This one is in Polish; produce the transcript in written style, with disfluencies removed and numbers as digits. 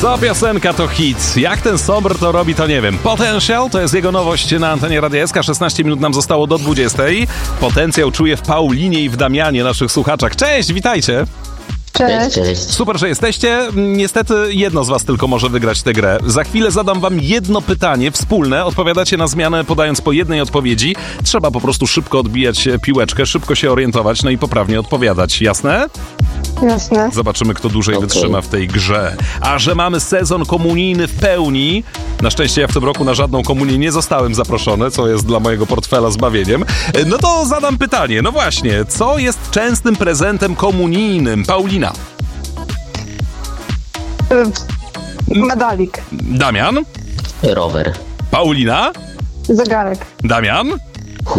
Co piosenka to hit. Jak ten Sobr to robi, to nie wiem. Potential to jest jego nowość na antenie Radia SK. 16 minut nam zostało do 20. Potencjał czuję w Paulinie i w Damianie, naszych słuchaczach. Cześć, witajcie. Cześć. Super, że jesteście. Niestety jedno z was tylko może wygrać tę grę. Za chwilę zadam wam jedno pytanie wspólne. Odpowiadacie na zmianę, podając po jednej odpowiedzi. Trzeba po prostu szybko odbijać piłeczkę, szybko się orientować, no i poprawnie odpowiadać. Jasne? Jasne. Zobaczymy, kto dłużej wytrzyma w tej grze. A że mamy sezon komunijny w pełni, na szczęście ja w tym roku na żadną komunię nie zostałem zaproszony, co jest dla mojego portfela zbawieniem, no to zadam pytanie. No właśnie, co jest częstym prezentem komunijnym? Paulina. Medalik. Damian. Rower. Paulina. Zegarek. Damian.